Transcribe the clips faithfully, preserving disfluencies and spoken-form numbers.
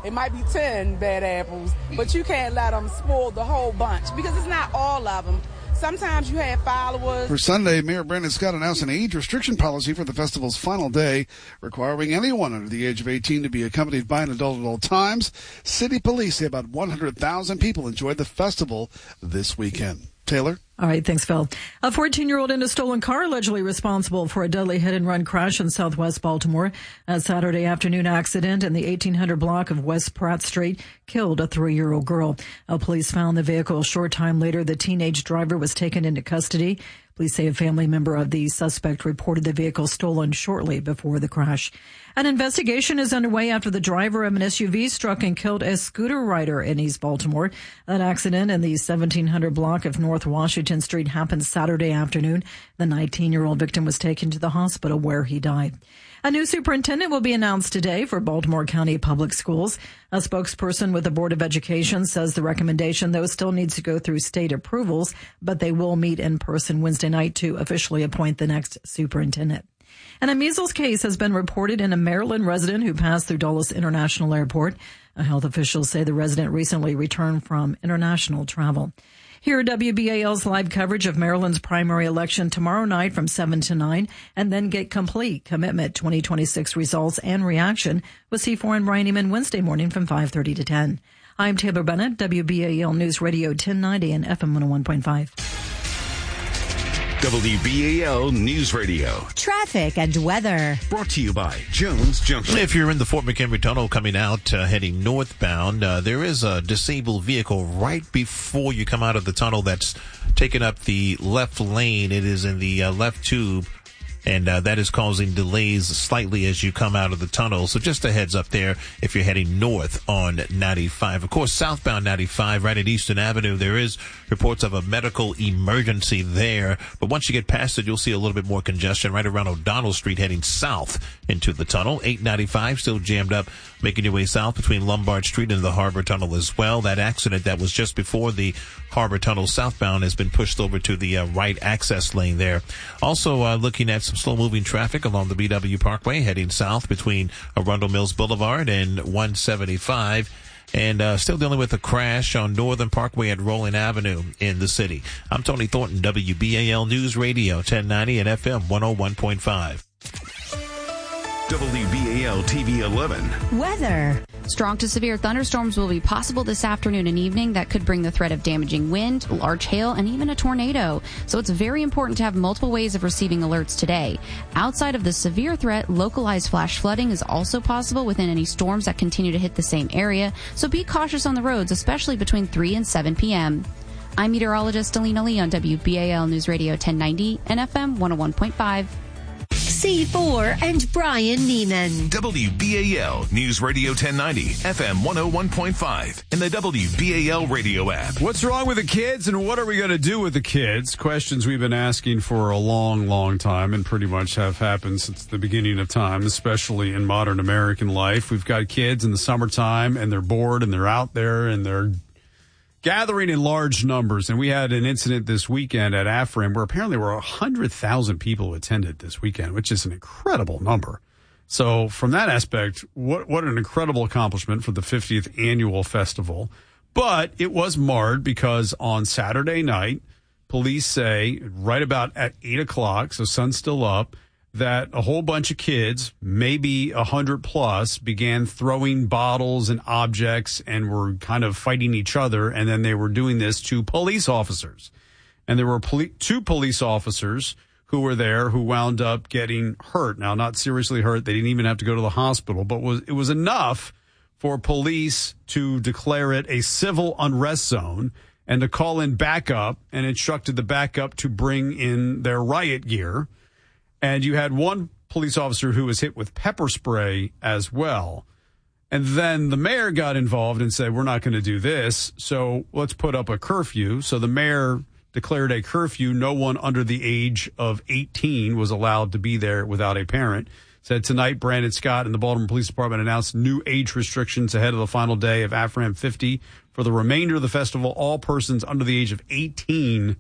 It might be ten bad apples, but you can't let them spoil the whole bunch because it's not all of them. Sometimes you have followers. For Sunday, Mayor Brandon Scott announced an age restriction policy for the festival's final day, requiring anyone under the age of eighteen to be accompanied by an adult at all times. City police say about one hundred thousand people enjoyed the festival this weekend. Taylor? All right, thanks, Phil. A fourteen-year-old in a stolen car allegedly responsible for a deadly hit-and-run crash in southwest Baltimore. A Saturday afternoon accident in the eighteen hundred block of West Pratt Street killed a three-year-old girl. Uh, police found the vehicle a short time later. The teenage driver was taken into custody. Police say a family member of the suspect reported the vehicle stolen shortly before the crash. An investigation is underway after the driver of an S U V struck and killed a scooter rider in East Baltimore. That accident in the seventeen hundred block of North Washington Street happened Saturday afternoon. The nineteen-year-old victim was taken to the hospital where he died. A new superintendent will be announced today for Baltimore County Public Schools. A spokesperson with the Board of Education says the recommendation, though, still needs to go through state approvals, but they will meet in person Wednesday night to officially appoint the next superintendent. And a measles case has been reported in a Maryland resident who passed through Dulles International Airport. Health officials say the resident recently returned from international travel. Hear W B A L's live coverage of Maryland's primary election tomorrow night from seven to nine, and then get complete Commitment twenty twenty-six results and reaction with C four and Brian Eman Wednesday morning from five thirty to ten. I'm Taylor Bennett, W B A L News Radio ten ninety and F M one oh one point five. W B A L News Radio. Traffic and weather. Brought to you by Jones Junction. If you're in the Fort McHenry Tunnel coming out, uh, heading northbound, uh, there is a disabled vehicle right before you come out of the tunnel that's taking up the left lane. It is in the uh, left tube. And uh, that is causing delays slightly as you come out of the tunnel. So just a heads up there if you're heading north on ninety-five. Of course, southbound ninety-five, right at Eastern Avenue, there is reports of a medical emergency there. But once you get past it, you'll see a little bit more congestion right around O'Donnell Street heading south into the tunnel. eight ninety-five still jammed up, making your way south between Lombard Street and the Harbor Tunnel as well. That accident that was just before the Harbor Tunnel southbound has been pushed over to the uh, right access lane there. Also uh, looking at some slow-moving traffic along the B W Parkway heading south between Arundel Mills Boulevard and one seventy-five. And uh, still dealing with a crash on Northern Parkway at Rolling Avenue in the city. I'm Tony Thornton, W B A L News Radio ten ninety and F M one oh one point five. W B A L T V eleven. Weather. Strong to severe thunderstorms will be possible this afternoon and evening that could bring the threat of damaging wind, large hail, and even a tornado. So it's very important to have multiple ways of receiving alerts today. Outside of the severe threat, localized flash flooding is also possible within any storms that continue to hit the same area. So be cautious on the roads, especially between three and seven p.m. I'm meteorologist Alina Lee on W B A L News Radio ten ninety and F M one oh one point five. C four and Brian Neiman. W B A L News Radio ten ninety, F M one oh one point five, and the W B A L radio app. What's wrong with the kids and what are we going to do with the kids? Questions we've been asking for a long, long time and pretty much have happened since the beginning of time, especially in modern American life. We've got kids in the summertime and they're bored and they're out there and they're gathering in large numbers, and we had an incident this weekend at AFRAM where apparently there were one hundred thousand people who attended this weekend, which is an incredible number. So from that aspect, what what an incredible accomplishment for the fiftieth annual festival. But it was marred because on Saturday night, police say right about at eight o'clock, so sun's still up, that a whole bunch of kids, maybe a hundred plus, began throwing bottles and objects and were kind of fighting each other. And then they were doing this to police officers. And there were poli- two police officers who were there who wound up getting hurt. Now, not seriously hurt. They didn't even have to go to the hospital, but was, it was enough for police to declare it a civil unrest zone and to call in backup and instructed the backup to bring in their riot gear. And you had one police officer who was hit with pepper spray as well. And then the mayor got involved and said, we're not going to do this, so let's put up a curfew. So the mayor declared a curfew. No one under the age of eighteen was allowed to be there without a parent. Said tonight, Brandon Scott and the Baltimore Police Department announced new age restrictions ahead of the final day of AFRAM fifty. For the remainder of the festival, all persons under the age of eighteen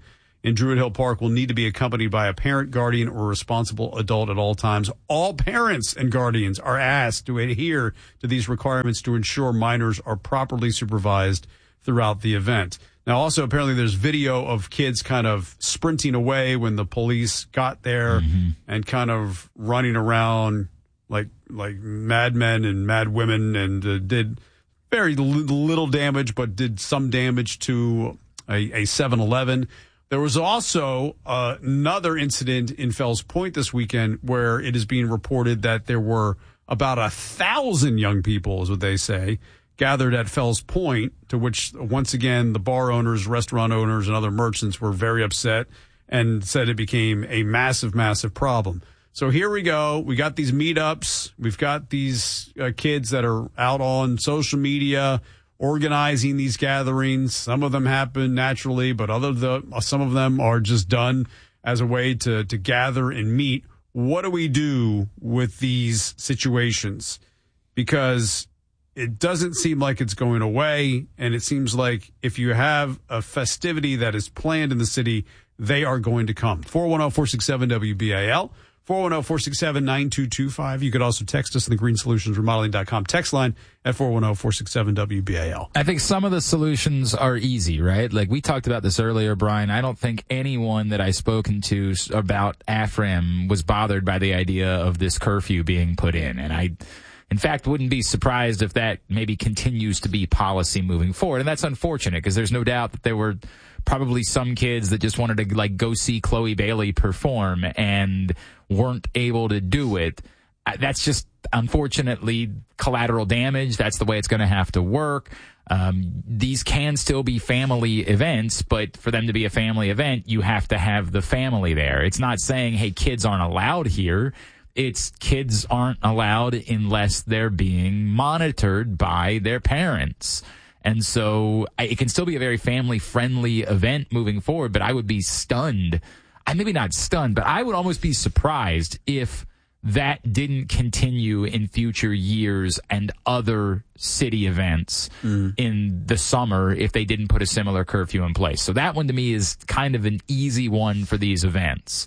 in Druid Hill Park will need to be accompanied by a parent, guardian, or responsible adult at all times. All parents and guardians are asked to adhere to these requirements to ensure minors are properly supervised throughout the event. Now, also, apparently there's video of kids kind of sprinting away when the police got there mm-hmm. and kind of running around like like madmen and mad women, and uh, did very little damage, but did some damage to a, a seven eleven. There was also uh, another incident in Fells Point this weekend where it is being reported that there were about a thousand young people, is what they say, gathered at Fells Point, to which, once again, the bar owners, restaurant owners, and other merchants were very upset and said it became a massive, massive problem. So here we go. We got these meetups. We've got these uh, kids that are out on social media organizing these gatherings. Some of them happen naturally, but other the, some of them are just done as a way to, to gather and meet. What do we do with these situations? Because it doesn't seem like it's going away, and it seems like if you have a festivity that is planned in the city, they are going to come. four one zero, four six seven, W B A L. four one zero, four six seven, nine two two five. You could also text us on the green solutions remodeling dot com text line at four one zero, four six seven, W B A L. I think some of the solutions are easy, right? Like we talked about this earlier, Brian. I don't think anyone that I've spoken to about AFRAM was bothered by the idea of this curfew being put in. And I, in fact, wouldn't be surprised if that maybe continues to be policy moving forward. And that's unfortunate because there's no doubt that there were probably some kids that just wanted to like go see Chloe Bailey perform and weren't able to do it. That's just unfortunately collateral damage. That's the way it's going to have to work. Um, these can still be family events, but for them to be a family event, you have to have the family there. It's not saying, hey, kids aren't allowed here. It's kids aren't allowed unless they're being monitored by their parents. And so it can still be a very family-friendly event moving forward, but I would be stunned. I maybe not stunned, but I would almost be surprised if that didn't continue in future years and other city events mm. in the summer if they didn't put a similar curfew in place. So that one to me is kind of an easy one for these events.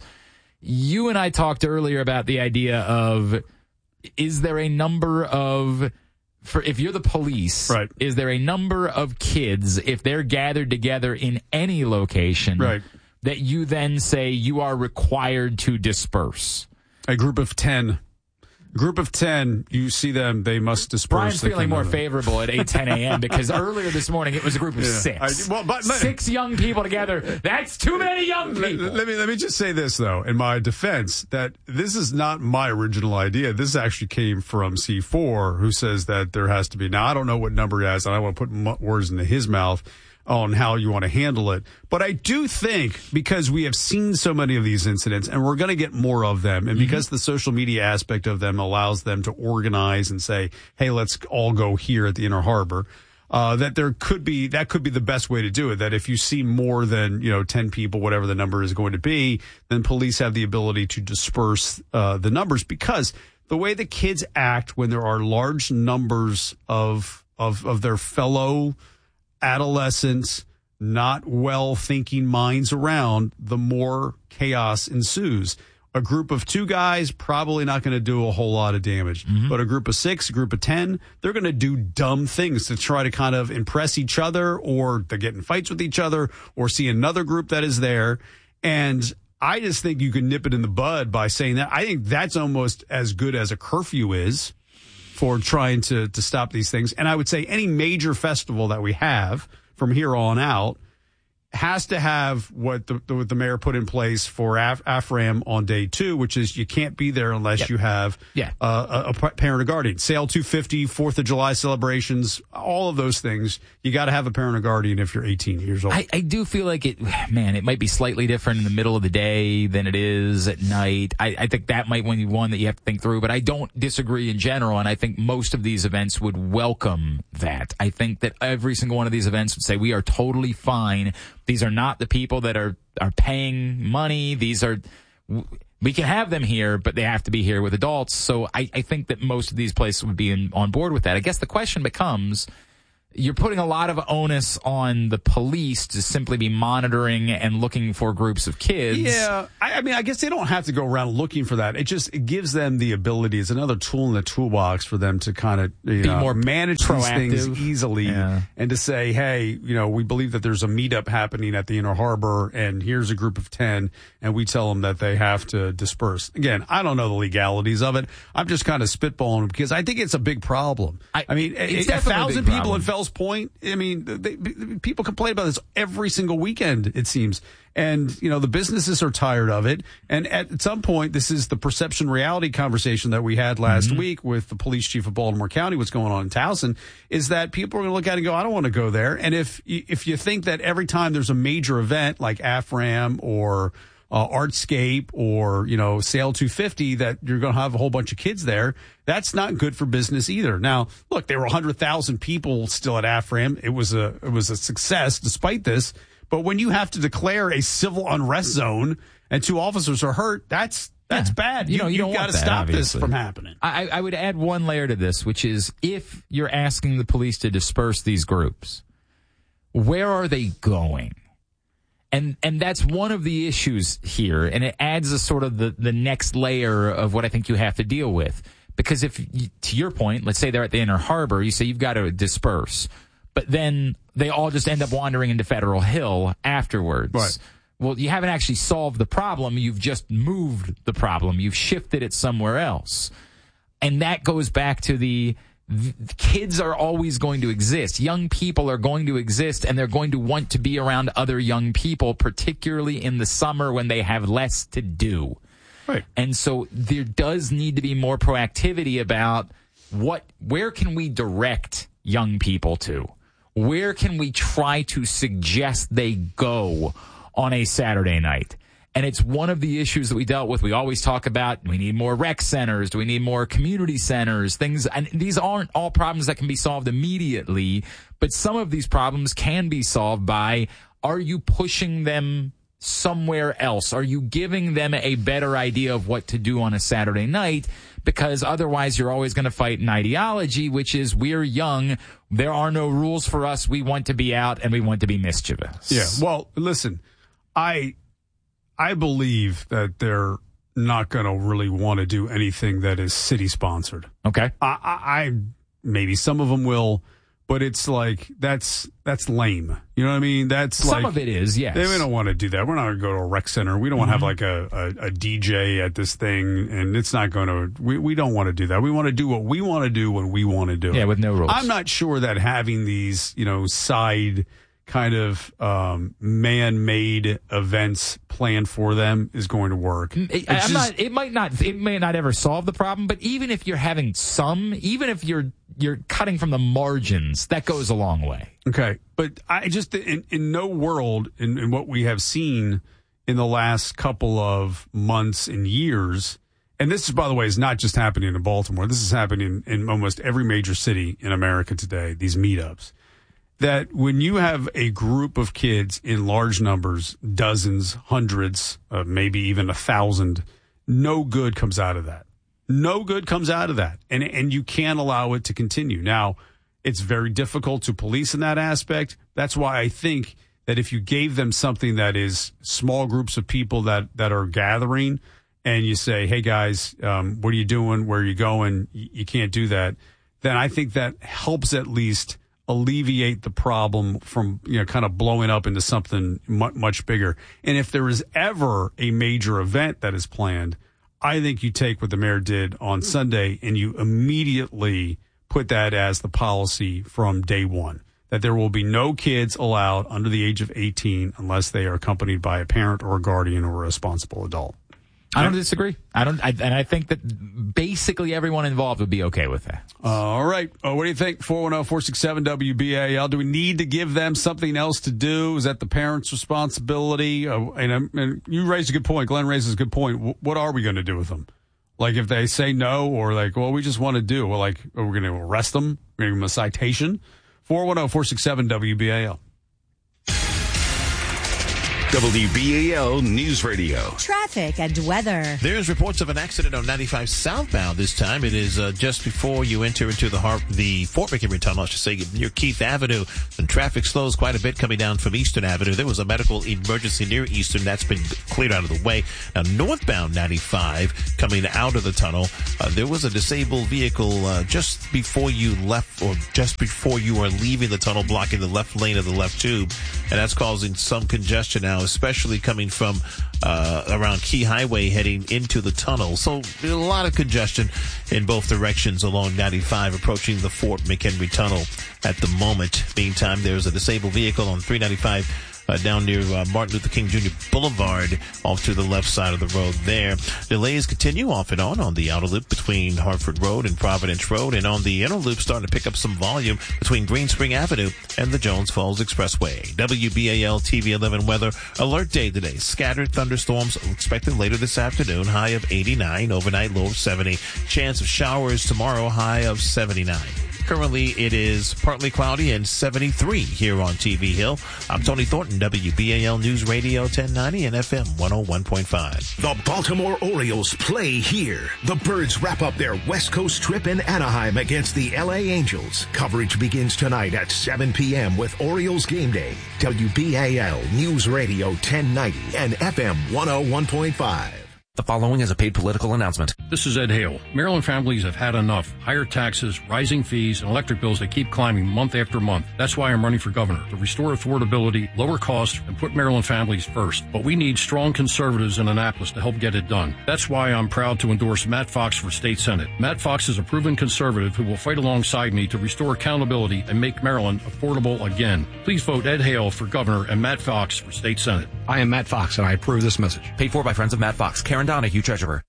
You and I talked earlier about the idea of, is there a number of... For if you're the police, right. is there a number of kids, if they're gathered together in any location, right. that you then say you are required to disperse? A group of ten. Group of ten, you see them, they must disperse. Brian's feeling more favorable at eight ten a.m. because earlier this morning it was a group of yeah. six. I, well, but, six young people together. That's too many young people. Let, let me let me just say this, though, in my defense, that this is not my original idea. This actually came from C four, who says that there has to be. Now, I don't know what number he has, and I don't want to put words into his mouth on how you want to handle it. But I do think, because we have seen so many of these incidents and we're going to get more of them, and mm-hmm. because the social media aspect of them allows them to organize and say, hey, let's all go here at the Inner Harbor, uh, that there could be, that could be the best way to do it. That if you see more than, you know, ten people, whatever the number is going to be, then police have the ability to disperse uh, the numbers, because the way the kids act when there are large numbers of, of, of their fellow adolescents, not well-thinking minds around, the more chaos ensues. A group of two guys, probably not going to do a whole lot of damage. Mm-hmm. But a group of six, a group of ten, they're going to do dumb things to try to kind of impress each other, or they get in fights with each other, or see another group that is there. And I just think you can nip it in the bud by saying that. I think that's almost as good as a curfew is for trying to, to stop these things. And I would say any major festival that we have from here on out has to have what the, the, what the mayor put in place for Af- AFRAM on day two, which is you can't be there unless yep. you have yeah. uh, a, a parent or guardian. Sail two fifty, fourth of July celebrations, all of those things. You got to have a parent or guardian if you're eighteen years old. I, I do feel like it, man, it might be slightly different in the middle of the day than it is at night. I, I think that might be one that you have to think through, but I don't disagree in general, and I think most of these events would welcome that. I think that every single one of these events would say we are totally fine. These are not the people that are, are paying money. These are, we can have them here, but they have to be here with adults. So I, I think that most of these places would be in, on board with that. I guess the question becomes, you're putting a lot of onus on the police to simply be monitoring and looking for groups of kids. Yeah, I, I mean, I guess they don't have to go around looking for that. It just it gives them the ability. It's another tool in the toolbox for them to kind of you be know, more manage proactive. these things easily yeah. and to say, hey, you know, we believe that there's a meetup happening at the Inner Harbor, and here's a group of ten, and we tell them that they have to disperse. Again, I don't know the legalities of it. I'm just kind of spitballing because I think it's a big problem. I, I mean, it's a, a definitely a thousand big people problem. in Fells Point. I mean, they, people complain about this every single weekend, it seems. And, you know, the businesses are tired of it. And at some point, this is the perception reality conversation that we had last mm-hmm. week with the police chief of Baltimore County, what's going on in Towson, is that people are going to look at it and go, I don't want to go there. And if, if you think that every time there's a major event like AFRAM or Uh, Artscape or, you know, Sail two fifty, that you're going to have a whole bunch of kids there, that's not good for business either. Now, look, there were one hundred thousand people still at AFRAM. It was a it was a success despite this. But when you have to declare a civil unrest zone and two officers are hurt, that's that's yeah. bad. You, You, know, you you've don't got want to that, stop obviously. this from happening. I, I would add one layer to this, which is if you're asking the police to disperse these groups, where are they going? And and that's one of the issues here, and it adds a sort of the, the next layer of what I think you have to deal with. Because if, you, to your point, let's say they're at the Inner Harbor, you say you've got to disperse, but then they all just end up wandering into Federal Hill afterwards. Right. Well, you haven't actually solved the problem. You've just moved the problem. You've shifted it somewhere else. And that goes back to the... The kids are always going to exist. Young people are going to exist, and they're going to want to be around other young people, particularly in the summer when they have less to do. Right. And so there does need to be more proactivity about what, where can we direct young people to? Where can we try to suggest they go on a Saturday night? And it's one of the issues that we dealt with. We always talk about we need more rec centers. Do we need more community centers? Things, and these aren't all problems that can be solved immediately, but some of these problems can be solved by, are you pushing them somewhere else? Are you giving them a better idea of what to do on a Saturday night? Because otherwise you're always going to fight an ideology, which is we're young. There are no rules for us. We want to be out and we want to be mischievous. Yeah. Well, listen, I... I believe that they're not going to really want to do anything that is city sponsored. Okay. I, I, I maybe some of them will, but it's like that's that's lame. You know what I mean? That's some like, of it is. Yes. They, we don't want to do that. We're not going to go to a rec center. We don't want to mm-hmm. have like a, a, a D J at this thing, and it's not going to. We we don't want to do that. We want to do what we want to do when we want to do yeah, it. with no rules. I'm not sure that having these, you know, side kind of um, man-made events planned for them is going to work. It, It's I'm just- not, it might not. It may not ever solve the problem. But even if you're having some, even if you're you're cutting from the margins, that goes a long way. Okay, but I just in, in no world in, in what we have seen in the last couple of months and years, and this is, by the way, is not just happening in Baltimore. This is happening in, in almost every major city in America today. These meetups. That when you have a group of kids in large numbers, dozens, hundreds, uh, maybe even a thousand, no good comes out of that. No good comes out of that. And and you can't allow it to continue. Now, it's very difficult to police in that aspect. That's why I think that if you gave them something that is small groups of people that, that are gathering and you say, hey, guys, um, what are you doing? Where are you going? You, you can't do that. Then I think that helps at least alleviate the problem from, you know, kind of blowing up into something much, much bigger. And if there is ever a major event that is planned, I think you take what the mayor did on Sunday and you immediately put that as the policy from day one, that there will be no kids allowed under the age of eighteen unless they are accompanied by a parent or a guardian or a responsible adult. I don't disagree. I don't, I, and I think that basically everyone involved would be okay with that. Uh, all right. Uh, what do you think? four one zero, four six seven, W B A L. Do we need to give them something else to do? Is that the parents' responsibility? Uh, and, um, and you raised a good point. Glenn raises a good point. W- what are we going to do with them? Like if they say no, or like, well, we just want to do. Well, like, are we going to arrest them? We're going to give them a citation. four one zero, four six seven, W B A L. W B A L News Radio. Traffic and weather. There's reports of an accident on ninety-five southbound this time. It is uh, just before you enter into the Har- the Fort McHenry Tunnel, I should say, near Keith Avenue. And traffic slows quite a bit coming down from Eastern Avenue. There was a medical emergency near Eastern. That's been cleared out of the way. Now, northbound ninety-five, coming out of the tunnel, uh, there was a disabled vehicle uh, just before you left, or just before you are leaving the tunnel, blocking the left lane of the left tube. And that's causing some congestion now, especially coming from uh, around Key Highway heading into the tunnel. So a lot of congestion in both directions along ninety-five approaching the Fort McHenry Tunnel at the moment. Meantime, there's a disabled vehicle on three ninety-five Uh, down near uh, Martin Luther King Junior Boulevard, off to the left side of the road there. Delays continue off and on on the outer loop between Hartford Road and Providence Road, and on the inner loop starting to pick up some volume between Green Spring Avenue and the Jones Falls Expressway. W B A L T V eleven weather alert day today. Scattered thunderstorms expected later this afternoon, high of eighty-nine, overnight low of seventy. Chance of showers tomorrow, high of seventy-nine. Currently, it is partly cloudy and seventy-three here on T V Hill. I'm Tony Thornton, W B A L News Radio ten ninety and F M one oh one point five. The Baltimore Orioles play here. The Birds wrap up their West Coast trip in Anaheim against the L A Angels. Coverage begins tonight at seven p.m. with Orioles Game Day. W B A L News Radio ten ninety and F M one oh one point five. The following is a paid political announcement. This is Ed Hale. Maryland families have had enough. Higher taxes, rising fees, and electric bills that keep climbing month after month. That's why I'm running for governor, to restore affordability, lower costs, and put Maryland families first. But we need strong conservatives in Annapolis to help get it done. That's why I'm proud to endorse Matt Fox for state senate. Matt Fox is a proven conservative who will fight alongside me to restore accountability and make Maryland affordable again. Please vote Ed Hale for governor and Matt Fox for state senate. I am Matt Fox, and I approve this message. Paid for by friends of Matt Fox. Karen Donahue, treasurer.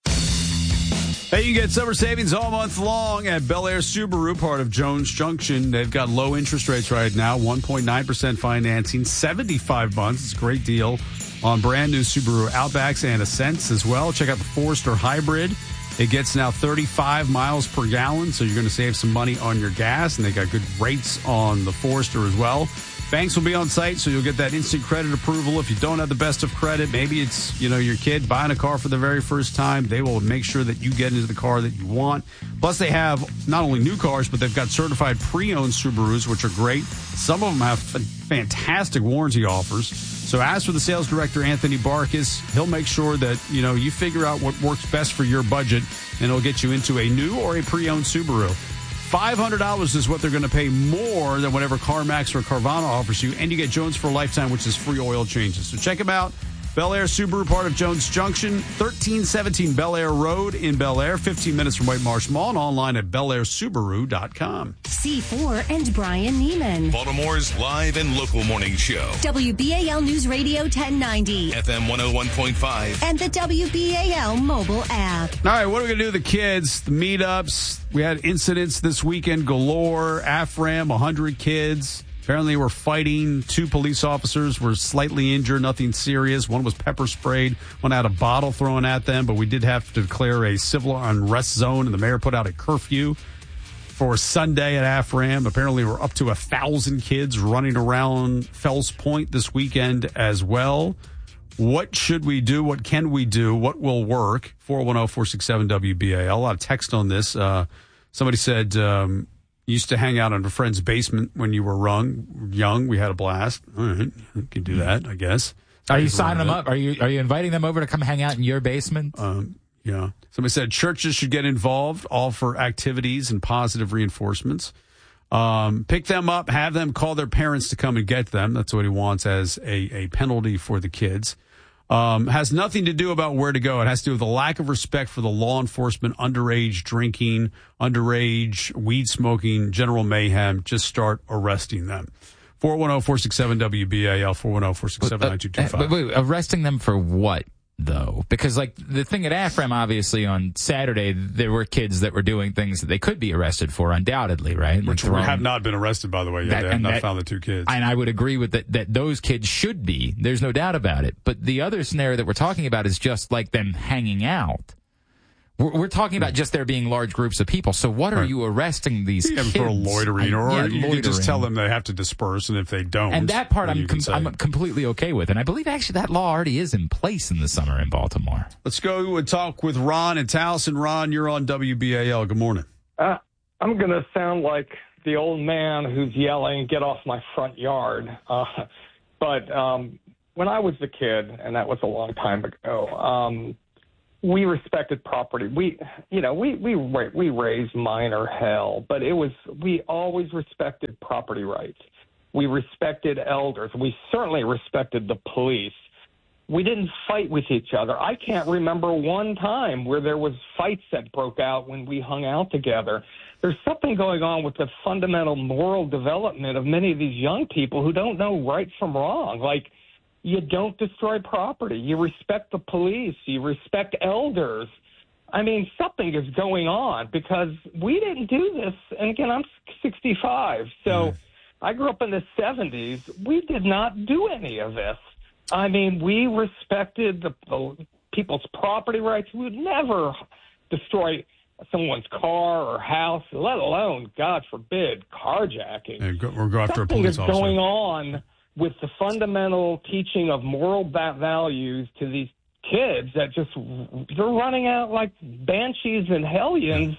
Hey, you get summer savings all month long at Bel Air Subaru, part of Jones Junction. They've got low interest rates right now, one point nine percent financing, seventy-five months. It's a great deal on brand new Subaru Outbacks and Ascents as well. Check out the Forester Hybrid. It gets now thirty-five miles per gallon, so you're going to save some money on your gas, and they got good rates on the Forester as well. Banks will be on site, so you'll get that instant credit approval. If you don't have the best of credit, maybe it's, you know, your kid buying a car for the very first time, they will make sure that you get into the car that you want. Plus, they have not only new cars, but they've got certified pre-owned Subarus, which are great. Some of them have fantastic warranty offers. So ask for the sales director, Anthony Barkis. He'll make sure that, you know, you figure out what works best for your budget, and it'll get you into a new or a pre-owned Subaru. five hundred dollars is what they're going to pay more than whatever CarMax or Carvana offers you, and you get Jones for a lifetime, which is free oil changes. So check them out. Bel Air Subaru, part of Jones Junction, thirteen seventeen Bel Air Road in Bel Air, fifteen minutes from White Marsh Mall, and online at bel air subaru dot com. C four and Brian Neiman. Baltimore's live and local morning show. W B A L News Radio ten ninety. F M one oh one point five. And the W B A L mobile app. All right, what are we going to do with the kids? The meetups. We had incidents this weekend galore. A F R A M, one hundred kids. Apparently were fighting. Two police officers were slightly injured, nothing serious. One was pepper sprayed. One had a bottle thrown at them, but we did have to declare a civil unrest zone, and the mayor put out a curfew for Sunday at A F R A M. Apparently we're up to one thousand kids running around Fells Point this weekend as well. What should we do? What can we do? What will work? four one zero, four six seven, W B A L. A lot of text on this. Uh, somebody said... Um, used to hang out in a friend's basement when you were young. Young, we had a blast. All right, you can do that, I guess. Are you signing them up? Are you are you inviting them over to come hang out in your basement? Um, yeah. Somebody said churches should get involved, all for activities and positive reinforcements. Um, pick them up, have them call their parents to come and get them. That's what he wants as a, a penalty for the kids. Um, has nothing to do about where to go. It has to do with the lack of respect for the law enforcement, underage drinking, underage weed smoking, general mayhem. Just start arresting them. four one zero, four six seven, W B A L, four one zero, four six seven, nine two two five. Wait, wait, arresting them for what, though? Because, like, the thing at A F R A M, obviously, on Saturday, there were kids that were doing things that they could be arrested for, undoubtedly, right? Which like have not been arrested, by the way. Yeah, they have not that, found the two kids. And I would agree with that, that those kids should be. There's no doubt about it. But the other scenario that we're talking about is just, like, them hanging out, We're, we're talking about just there being large groups of people. So what are Right. you arresting these Yeah, kids? for loitering, or, I- yeah, or you loitering. could just tell them they have to disperse, and if they don't, And that part then I'm you can com- say- I'm completely okay with. And I believe actually that law already is in place in the summer in Baltimore. Let's go and talk with Ron and Towson. Ron, you're on W B A L. Good morning. Uh, I'm going to sound like the old man who's yelling, "Get off my front yard." Uh, but um, when I was a kid, and that was a long time ago, um, we respected property. We, you know, we we ra- we raised minor hell, but it was we always respected property rights. We respected elders. We certainly respected the police. We didn't fight with each other. I can't remember one time where there was fights that broke out when we hung out together. There's something going on with the fundamental moral development of many of these young people who don't know right from wrong. Like, you don't destroy property. You respect the police. You respect elders. I mean, something is going on because we didn't do this. And again, I'm sixty-five, so I grew up in the seventies. We did not do any of this. I mean, we respected the, the people's property rights. We would never destroy someone's car or house, let alone, God forbid, carjacking. And go, or go after Something a police is officer. going on with the fundamental teaching of moral ba- values to these kids that just, they're running out like banshees and hellions.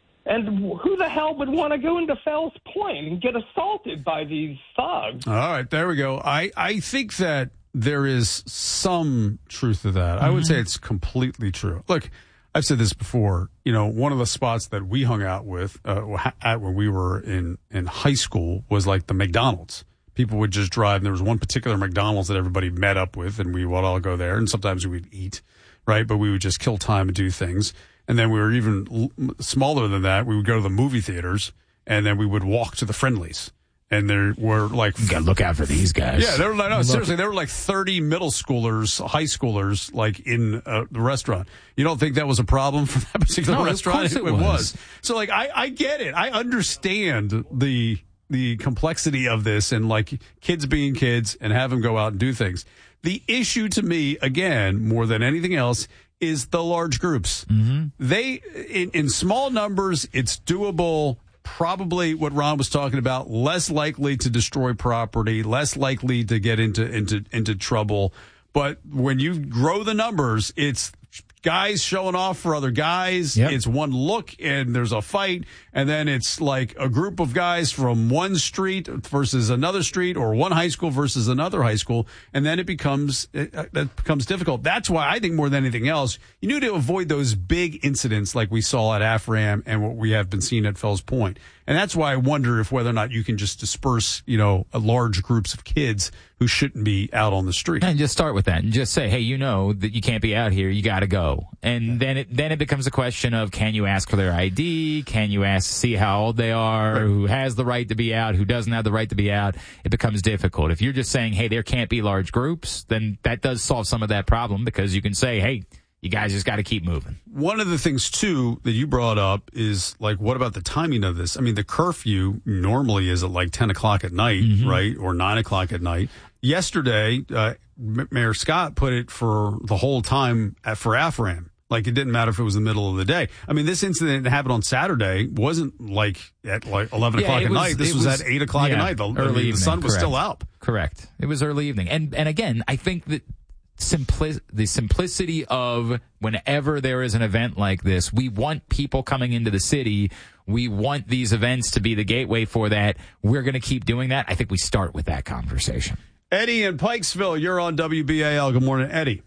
And who the hell would want to go into Fells Point and get assaulted by these thugs? All right, there we go. I, I think that there is some truth to that. Mm-hmm. I would say it's completely true. Look, I've said this before. You know, one of the spots that we hung out with uh, at when we were in, in high school was like the McDonald's. People would just drive. And there was one particular McDonald's that everybody met up with, and we would all go there. And sometimes we would eat, right? But we would just kill time and do things. And then we were even l- smaller than that. We would go to the movie theaters, and then we would walk to the Friendlies. And there were like, you gotta look out for these guys. Yeah, there were like, no, seriously, there were like thirty middle schoolers, high schoolers, like in uh, the restaurant. You don't think that was a problem for that particular No, of restaurant? course it it was. was. So like, I, I get it. I understand the the complexity of this, and like kids being kids and have them go out and do things. The issue to me, again, more than anything else, is the large groups. Mm-hmm. They in, in small numbers, it's doable. Probably what Ron was talking about, less likely to destroy property, less likely to get into into into trouble. But when you grow the numbers, it's guys showing off for other guys. Yep. It's one look and there's a fight, and then it's like a group of guys from one street versus another street, or one high school versus another high school, and then it becomes it, that becomes difficult. That's why I think more than anything else, you need to avoid those big incidents like we saw at AFRAM and what we have been seeing at Fells Point. And that's why I wonder if whether or not you can just disperse, you know, large groups of kids who shouldn't be out on the street. And just start with that and just say, hey, you know that you can't be out here. You got to go. And yeah. then it then it becomes a question of, can you ask for their I D? Can you ask to see how old they are? Right. Who has the right to be out? Who doesn't have the right to be out? It becomes difficult. If you're just saying, hey, there can't be large groups, then that does solve some of that problem, because you can say, hey, you guys just got to keep moving. One of the things, too, that you brought up is, like, what about the timing of this? I mean, the curfew normally is at, like, ten o'clock at night, mm-hmm. right, or nine o'clock at night. Yesterday, uh, Mayor Scott put it for the whole time at, for AFRAM. Like, it didn't matter if it was the middle of the day. I mean, this incident that happened on Saturday wasn't, like, at, like, eleven yeah, o'clock at was, night. This was, was at eight o'clock yeah, at night. The, early I mean, evening, the sun was correct. still out. Correct. It was early evening. And, and again, I think that Simpli- the simplicity of whenever there is an event like this, we want people coming into the city. We want these events to be the gateway for that. We're going to keep doing that. I think we start with that conversation. Eddie in Pikesville, you're on W B A L. Good morning, Eddie.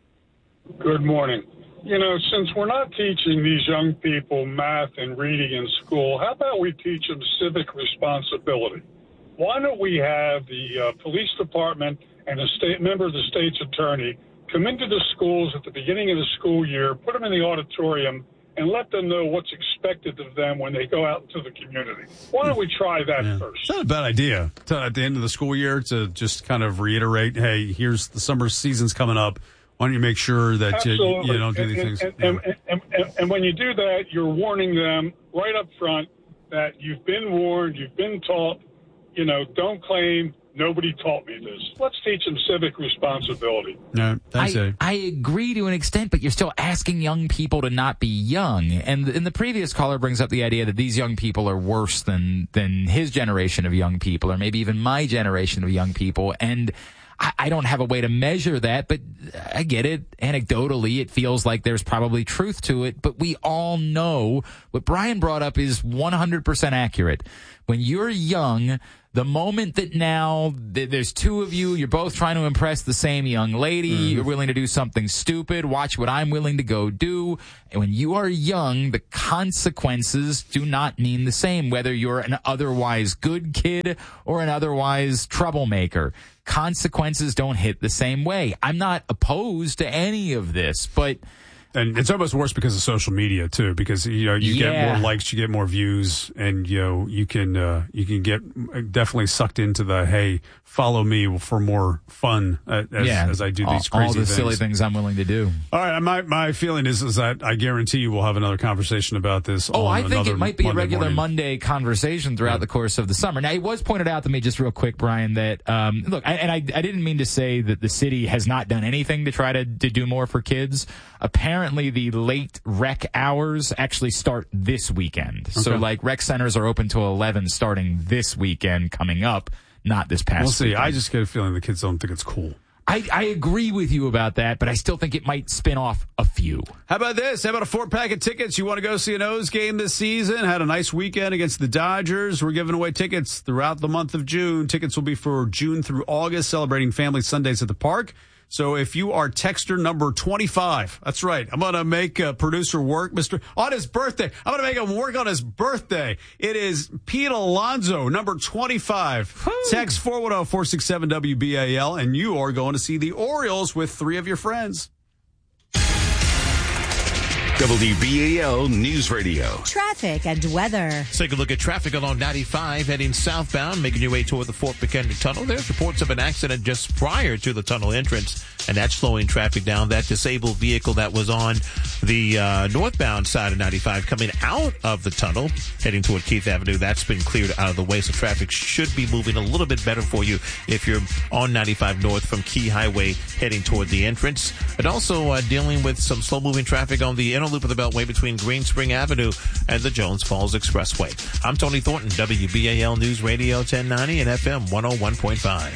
Good morning. You know, since we're not teaching these young people math and reading in school, how about we teach them civic responsibility? Why don't we have the uh, police department and a state member of the state's attorney come into the schools at the beginning of the school year, put them in the auditorium, and let them know what's expected of them when they go out into the community. Why don't we try that yeah. first? It's not a bad idea to, at the end of the school year to just kind of reiterate, hey, here's the summer season's coming up. Why don't you make sure that you, you don't do and, these and, things? And, yeah. and, and, and, and when you do that, you're warning them right up front that you've been warned, you've been taught, you know, don't claim Nobody taught me this. Let's teach them civic responsibility. No, that's I, it. I agree to an extent, but you're still asking young people to not be young. And, and the previous caller brings up the idea that these young people are worse than, than his generation of young people, or maybe even my generation of young people. And I, I don't have a way to measure that, but I get it. Anecdotally, it feels like there's probably truth to it. But we all know what Brian brought up is one hundred percent accurate. When you're young, the moment that now th- there's two of you, you're both trying to impress the same young lady, mm. you're willing to do something stupid, watch what I'm willing to go do. And when you are young, the consequences do not mean the same, whether you're an otherwise good kid or an otherwise troublemaker. Consequences don't hit the same way. I'm not opposed to any of this, but... And it's almost worse because of social media too, because you know you yeah. get more likes, you get more views, and you know you can uh, you can get definitely sucked into the hey, follow me for more fun uh, as, yeah. as I do all, these crazy all the things. silly things I'm willing to do. All right, my my feeling is is that I guarantee you we'll have another conversation about this. Oh, on I think it might be Monday a regular morning. Monday conversation throughout yeah. the course of the summer. Now, it was pointed out to me just real quick, Brian, that um, look, I, and I I didn't mean to say that the city has not done anything to try to to do more for kids. Apparently, the late rec hours actually start this weekend. Okay. So, like, rec centers are open till eleven starting this weekend coming up, not this past We'll see. weekend. I just get a feeling the kids don't think it's cool. I, I agree with you about that, but I still think it might spin off a few. How about this? How about a four-pack of tickets? You want to go see an O's game this season? Had a nice weekend against the Dodgers. We're giving away tickets throughout the month of June. Tickets will be for June through August, celebrating Family Sundays at the Park. So if you are texter number twenty-five, that's right. I'm going to make uh, producer work, Mister on his birthday. I'm going to make him work on his birthday. It is Pete Alonso, number twenty-five. Woo. Text four one zero, four six seven, W B A L, and you are going to see the Orioles with three of your friends. W B A L News Radio. Traffic and weather. Let's take a look at traffic along ninety-five heading southbound, making your way toward the Fort McHenry Tunnel. There's reports of an accident just prior to the tunnel entrance, and that's slowing traffic down. That disabled vehicle that was on the uh, northbound side of ninety-five coming out of the tunnel, heading toward Keith Avenue, that's been cleared out of the way, so traffic should be moving a little bit better for you if you're on ninety-five north from Key Highway heading toward the entrance. But also uh, dealing with some slow-moving traffic on the inner loop of the Beltway between Green Spring Avenue and the Jones Falls Expressway. I'm Tony Thornton, W B A L News Radio ten ninety and F M one oh one point five.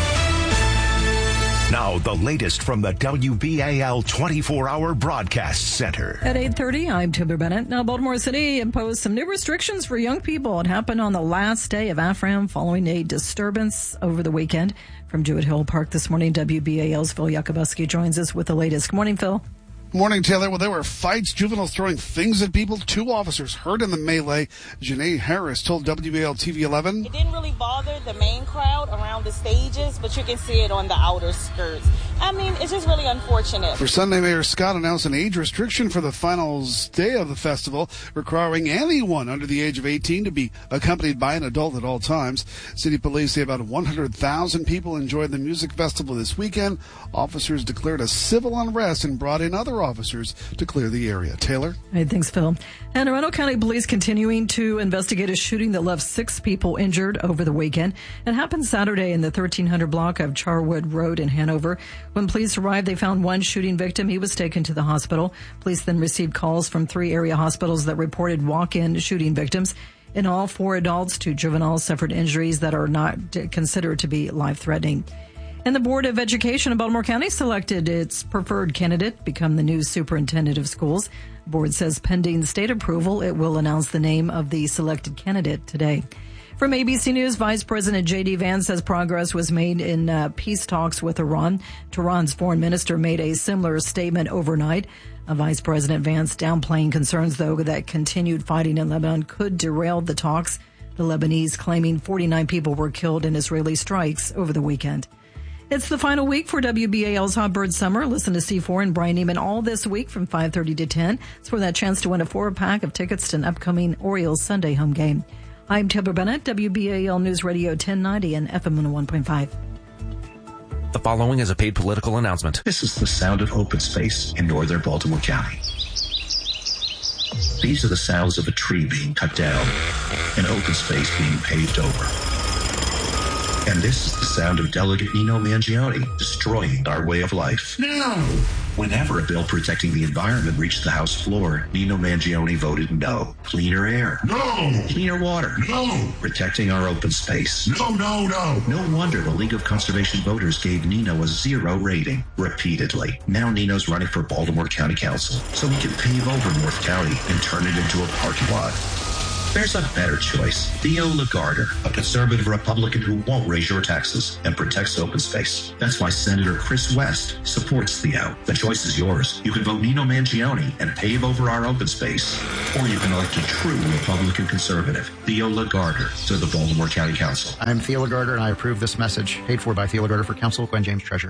Now, the latest from the W B A L twenty-four hour Broadcast Center. At eight thirty, I'm Timber Bennett. Now, Baltimore City imposed some new restrictions for young people. It happened on the last day of AFRAM following a disturbance over the weekend. From Jewett Hill Park this morning, W B A L's Phil Yakubuski joins us with the latest. Good morning, Phil. Morning, Taylor. Well, there were fights, juveniles throwing things at people, two officers hurt in the melee. Janae Harris told W B A L T V eleven. It didn't really bother the main crowd around the stages, but you can see it on the outer skirts. I mean, it's just really unfortunate. For Sunday, Mayor Scott announced an age restriction for the finals day of the festival, requiring anyone under the age of eighteen to be accompanied by an adult at all times. City police say about one hundred thousand people enjoyed the music festival this weekend. Officers declared a civil unrest and brought in other officers to clear the area. Taylor? Hey, thanks, Phil. And Anne Arundel County Police continuing to investigate a shooting that left six people injured over the weekend. It happened Saturday in the thirteen hundred block of Charwood Road in Hanover. When police arrived, they found one shooting victim. He was taken to the hospital. Police then received calls from three area hospitals that reported walk-in shooting victims. In all, four adults, two juveniles suffered injuries that are not considered to be life-threatening. And the Board of Education of Baltimore County selected its preferred candidate to become the new superintendent of schools. The board says pending state approval, it will announce the name of the selected candidate today. From A B C News, Vice President J D. Vance says progress was made in uh, peace talks with Iran. Tehran's foreign minister made a similar statement overnight. Uh, Vice President Vance downplaying concerns, though, that continued fighting in Lebanon could derail the talks. The Lebanese claiming forty-nine people were killed in Israeli strikes over the weekend. It's the final week for W B A L's Hot Bird Summer. Listen to C four and Brian Neiman all this week from five thirty to ten. It's for that chance to win a four-pack of tickets to an upcoming Orioles Sunday home game. I'm Timber Bennett, W B A L News Radio ten ninety and F M one oh one point five. The following is a paid political announcement. This is the sound of open space in northern Baltimore County. These are the sounds of a tree being cut down and open space being paved over. And this is the sound of Delegate Nino Mangione destroying our way of life. No! Whenever a bill protecting the environment reached the House floor, Nino Mangione voted no. Cleaner air. No! Cleaner water. No! Protecting our open space. No, no, no! No wonder the League of Conservation Voters gave Nino a zero rating, repeatedly. Now Nino's running for Baltimore County Council, so he can pave over North County and turn it into a parking lot. There's a better choice. Theo Lagarder, a conservative Republican who won't raise your taxes and protects open space. That's why Senator Chris West supports Theo. The choice is yours. You can vote Nino Mangione and pave over our open space. Or you can elect a true Republican conservative, Theo Lagarder, to the Baltimore County Council. I'm Theo Lagarder, and I approve this message. Paid for by Theo Lagarder for Council, Gwen James, Treasurer.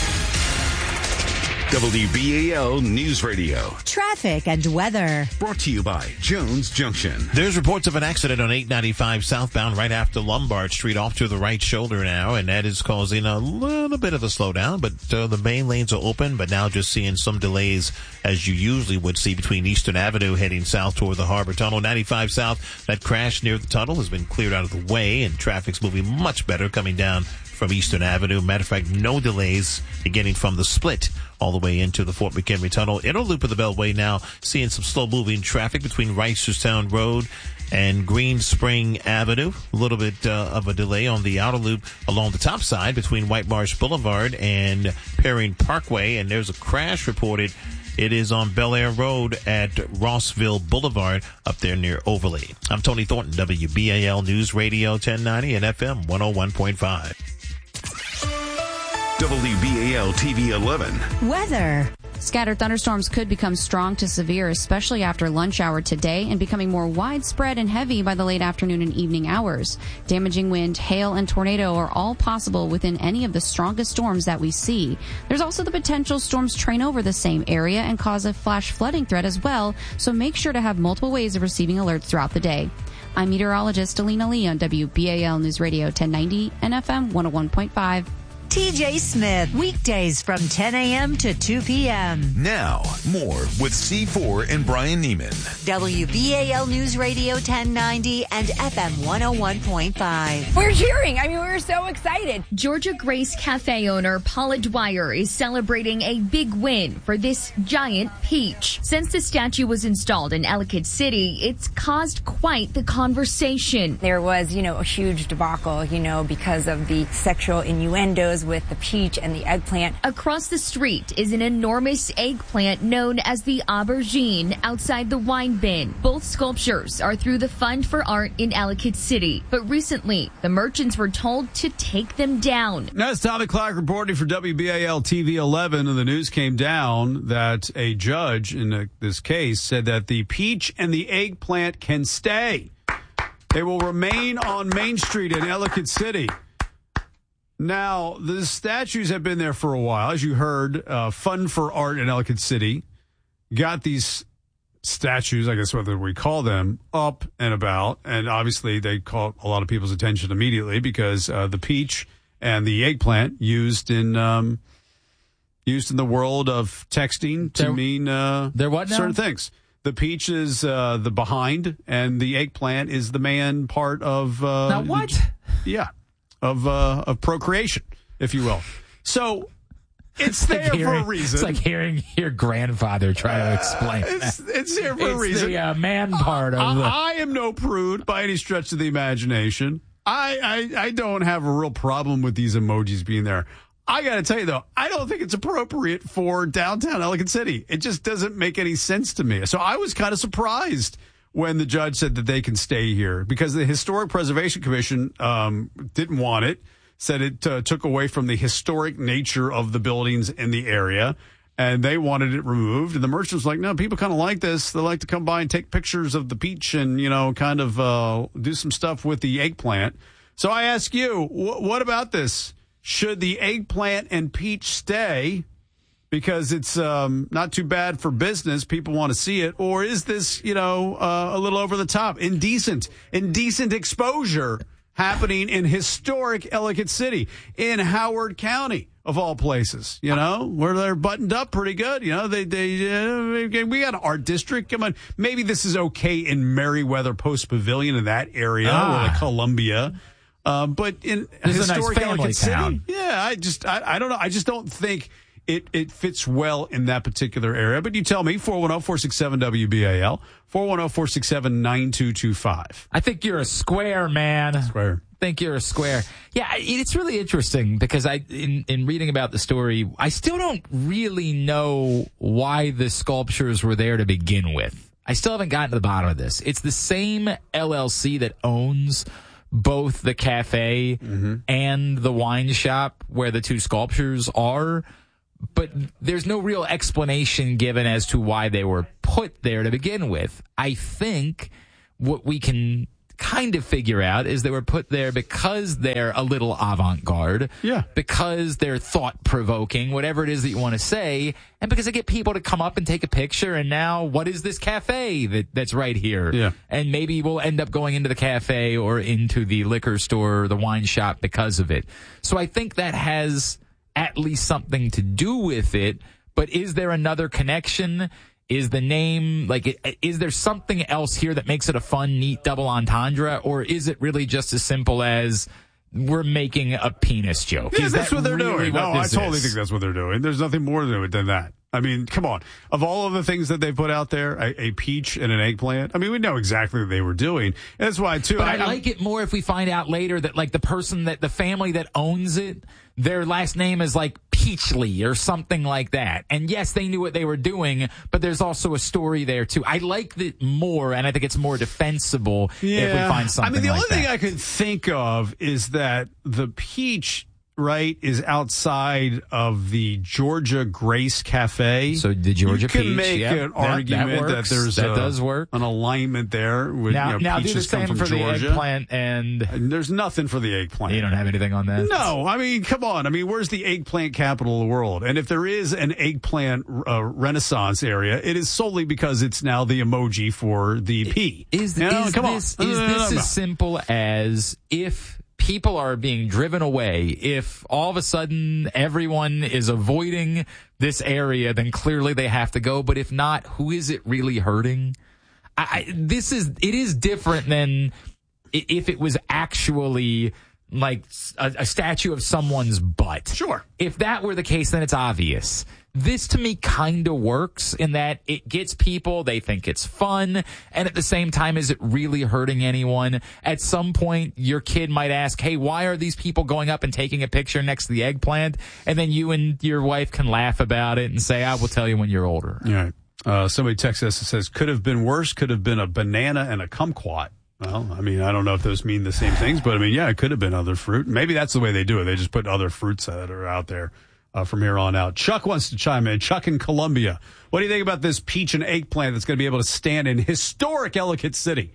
W B A L News Radio. Traffic and weather. Brought to you by Jones Junction. There's reports of an accident on eight ninety-five southbound right after Lombard Street off to the right shoulder now, and that is causing a little bit of a slowdown, but uh, the main lanes are open, but now just seeing some delays as you usually would see between Eastern Avenue heading south toward the Harbor Tunnel. ninety-five south, that crash near the tunnel has been cleared out of the way, and traffic's moving much better coming down from Eastern Avenue. Matter of fact, no delays beginning from the split all the way into the Fort McHenry Tunnel. Inner loop of the Beltway now seeing some slow-moving traffic between Reisterstown Road and Green Spring Avenue. A little bit uh, of a delay on the outer loop along the top side between White Marsh Boulevard and Perrine Parkway. And there's a crash reported. It is on Bel Air Road at Rossville Boulevard up there near Overley. I'm Tony Thornton, W B A L News Radio ten ninety and F M one oh one point five. W B A L T V eleven. Weather. Scattered thunderstorms could become strong to severe, especially after lunch hour today, and becoming more widespread and heavy by the late afternoon and evening hours. Damaging wind, hail, and tornado are all possible within any of the strongest storms that we see. There's also the potential storms train over the same area and cause a flash flooding threat as well, so make sure to have multiple ways of receiving alerts throughout the day. I'm meteorologist Alina Lee on W B A L News Radio ten ninety and F M one oh one point five. T J Smith, weekdays from ten a.m. to two p.m. Now, more with C four and Brian Neiman. W B A L News Radio ten ninety and F M one oh one point five. We're cheering. I mean, we're so excited. Georgia Grace Cafe owner Paula Dwyer is celebrating a big win for this giant peach. Since the statue was installed in Ellicott City, it's caused quite the conversation. There was, you know, a huge debacle, you know, because of the sexual innuendos with the peach and the eggplant. Across the street is an enormous eggplant known as the aubergine outside the wine bin. Both sculptures are through the Fund for Art in Ellicott City, but recently the merchants were told to take them down. That's Tommy Clark reporting for W B A L T V eleven, and the news came down that a judge in a, this case said that the peach and the eggplant can stay. They will remain on Main Street in Ellicott City. Now, the statues have been there for a while. As you heard, uh, Fund for Art in Ellicott City got these statues, I guess what we call them, up and about. And obviously, they caught a lot of people's attention immediately because uh, the peach and the eggplant used in um, used in the world of texting to they're, mean uh, they're what now? certain things. The peach is uh, the behind, and the eggplant is the man part of... Uh, now what? The, yeah. Of uh, of procreation, if you will. So it's, it's there like hearing, for a reason. It's like hearing your grandfather try to explain. Uh, it's, it's there for it's a reason. The uh, man part of I, the. I am no prude by any stretch of the imagination. I, I I don't have a real problem with these emojis being there. I got to tell you though, I don't think it's appropriate for downtown Ellicott City. It just doesn't make any sense to me. So I was kind of surprised when the judge said that they can stay here because the Historic Preservation Commission um, didn't want it, said it uh, took away from the historic nature of the buildings in the area, and they wanted it removed. And the merchant was like, no, people kind of like this. They like to come by and take pictures of the peach and, you know, kind of uh, do some stuff with the eggplant. So I ask you, wh- what about this? Should the eggplant and peach stay? Because it's um, not too bad for business. People want to see it. Or is this, you know, uh, a little over the top, indecent, indecent exposure happening in historic Ellicott City, in Howard County, of all places, you know, where they're buttoned up pretty good. You know, they, they, uh, we got an art district. Come on. Maybe this is okay in Meriwether Post Pavilion in that area, ah. or like Columbia. Um, but in a This is a nice historic family Ellicott town. City, yeah, I just, I, I don't know. I just don't think it, it fits well in that particular area. But you tell me, four one zero, four six seven, W B A L, four one zero, four six seven, nine two two five. I think you're a square, man. Square. I think you're a square. Yeah, it's really interesting because I, in, in reading about the story, I still don't really know why the sculptures were there to begin with. I still haven't gotten to the bottom of this. It's the same L L C that owns both the cafe mm-hmm. and the wine shop where the two sculptures are, but there's no real explanation given as to why they were put there to begin with. I think what we can kind of figure out is they were put there because they're a little avant-garde, yeah, because they're thought-provoking, whatever it is that you want to say, and because they get people to come up and take a picture, and now what is this cafe that, that's right here? Yeah. And maybe we'll end up going into the cafe or into the liquor store or the wine shop because of it. So I think that has at least something to do with it, but is there another connection? Is the name, like, is there something else here that makes it a fun, neat double entendre, or is it really just as simple as we're making a penis joke? Yeah, is that's that what they're really doing. what No, I this totally is? think that's what they're doing. There's nothing more to it than that. I mean, come on. Of all of the things that they put out there, a, a peach and an eggplant, I mean, we know exactly what they were doing. And that's why, too. But I, I like it more if we find out later that, like, the person that, the family that owns it, their last name is, like, Peachley or something like that. And yes, they knew what they were doing, but there's also a story there, too. I like it more, and I think it's more defensible yeah. if we find something I mean, the like only thing that. I could think of is that the peach, right, is outside of the Georgia Grace Cafe. So the Georgia you can Peach, make yeah, an that- that argument that, works. there's That a, does work. an alignment there with Now, you know, now do the peaches come same from for the Georgia. eggplant and... And there's nothing for the eggplant. You don't have anything on that? No, I mean, come on. I mean, where's the eggplant capital of the world? And if there is an eggplant uh, renaissance area, it is solely because it's now the emoji for the P. Is, You know, is come this, on. is No, no, no, this no. as simple as if people are being driven away, if all of a sudden everyone is avoiding this area, then clearly they have to go. But if not, who is it really hurting? I, I, this is, it is different than if it was actually like a, a statue of someone's butt. Sure. If that were the case, then it's obvious. This to me kind of works in that it gets people, they think it's fun, and at the same time, is it really hurting anyone? At some point, your kid might ask, hey, why are these people going up and taking a picture next to the eggplant? And then you and your wife can laugh about it and say, I will tell you when you're older. All right. Uh, somebody texts us and says, could have been worse, could have been a banana and a kumquat. Well, I mean, I don't know if those mean the same things, but I mean, yeah, it could have been other fruit. Maybe that's the way they do it. They just put other fruits that are out there. Uh, from here on out. Chuck wants to chime in. Chuck in Columbia. What do you think about this peach and eggplant that's going to be able to stand in historic Ellicott City?